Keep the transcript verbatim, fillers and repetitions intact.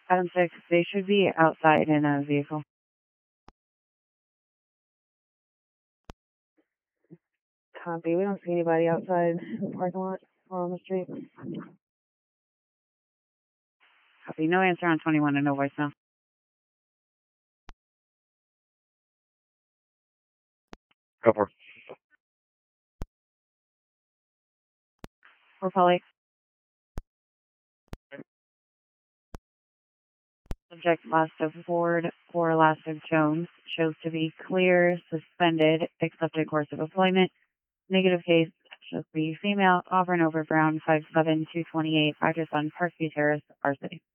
Item six, they should be outside in a vehicle. Copy. We don't see anybody outside the parking lot or on the street. Copy. No answer on twenty-one and no voicemail. Go for it. For Polly. Subject last of Ford or last of Jones shows to be clear, suspended, accepted course of employment. Negative case shows to be female, Auburn over Brown, five seven two twenty-eight, address on Parkview Terrace, our city.